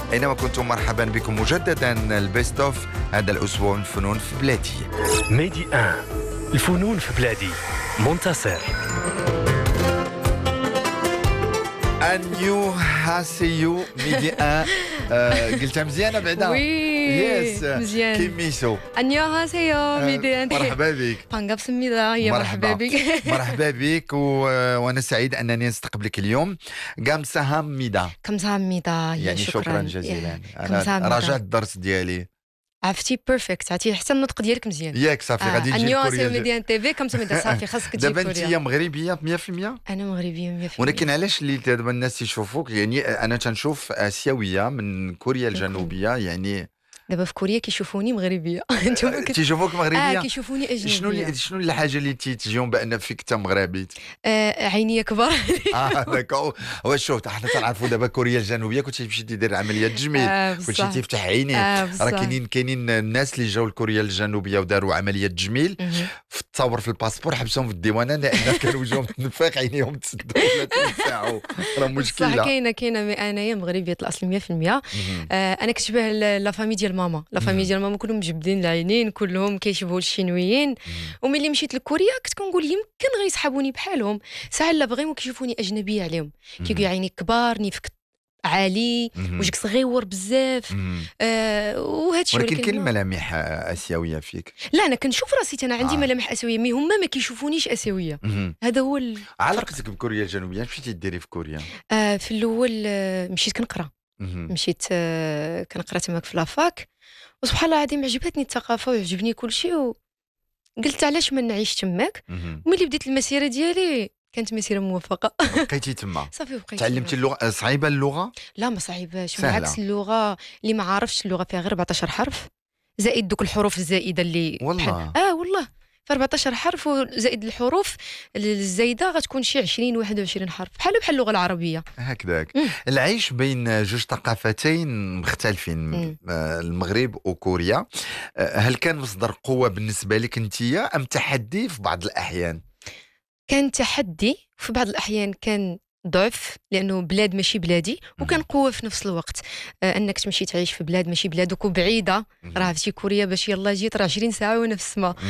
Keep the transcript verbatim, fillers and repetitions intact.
أينما كنتم مرحبا بكم مجددا. البيست اوف هذا الأسبوع من الفنون في بلادي. ميدي آن الفنون في بلادي. منتصر أنيو هاسيو ميدي آن. آه قلتها مزيانة بعدا. وي يس مزيان. كيميسو. 안녕하세요 ميدي آن. مرحبا بك. 반갑습니다. يا مرحبا بك. مرحبا بك و... وانا سعيد انني نستقبلك اليوم. 감사합니다. 감사합니다. يعني شكرا, شكرا جزيلا. انا راجعت الدرس ديالي. عرفتي بيرفكت. عرفتي حتى النطق ديالك مزيان. ياك صافي آه. غادي نجي 안녕하세요 ميدي آن تيفي كمسميتها صافي خاصك تجي دابا كوريا. انت مغربيه مية في المية. انا مغربيه مية في المية. ولكن علاش اللي دابا الناس يشوفوك يعني انا تنشوف اسيويه من كوريا الجنوبيه يعني دابا في كوريا كيشوفوني مغربيه. انتم تيشوفوك مغربيه. اه كيشوفوني اجنبيه. شنو اللي شنو الحاجه اللي تيجيهم بان فيك انت مغربي؟ آه عينيا كبار. اه داكو. واش شوف حنا تنعرفوا دابا كوريا الجنوبيه كنتي تمشي دير عمليه تجميل. آه كنتي تفتح عينيك. آه راه كاينين كاينين الناس اللي جاوا لكوريا الجنوبيه وداروا عمليه تجميل في التصاور في الباسبور حبسهم في الديوانه لان كان وجههم تنفخ عينيهم تسدوا ولا تنفعوا. راه مشكله. صح كاينه كاينه انايا مغربيه الاصل مية في المية. آه انا كتشبه لا فامي ديال ماما. لا فامي ديال ماما كلهم مجبدين العينين كلهم كيشبهوا الشينويين. وملي مشيت لكوريا كنت كنقول يمكن غيسحبوني بحالهم. ساعه لا بغيو كيشوفوني اجنبيه عليهم. كيقولوا عينيك كبار نيفك عالي وجهك صغيور بزاف. آه وهذا الشيء. ولكن كاين ملامح اسيويه فيك. لا انا كنشوف راسي انا عندي آه. ملامح اسيويه مي هما ما كيشوفونيش اسيويه. هذا هو ال... علاقتك بكوريا الجنوبيه مشيتي ديري في كوريا؟ آه في الاول آه مشيت كنقرا. مشيت آه كنقرا تماك في لافاك وسبحان الله العظيم عجبتني الثقافه وعجبني كل شيء وقلت علاش ما نعيش تماك. وملي بديت المسيره ديالي كانت مسيره موفقه. بقيتي تما صافي بقيت. تعلمتي اللغه؟ صعيبه اللغه؟ لا ما صعيباش سهلة. بالعكس اللغه اللي ما عارفش اللغه فيها غير أربعطاش حرف زائد دوك الحروف الزائده اللي والله بحال... اه والله في أربعطاش حرف وزائد الحروف الزايده غتكون شي عشرين واحد وعشرين حرف بحال بحال اللغه العربيه هكذاك. العيش بين جوج ثقافتين مختلفين م. المغرب وكوريا، هل كان مصدر قوه بالنسبه لك انتيا ام تحدي في بعض الاحيان؟ كان تحدي في بعض الاحيان، كان ضعف لانه بلاد ماشي بلادي، وكان قوه في نفس الوقت. آه انك تمشي تعيش في بلاد ماشي بلادك وبعيده. راه في كوريا باش يلا جيت راه عشرين ساعه وانا في السماء.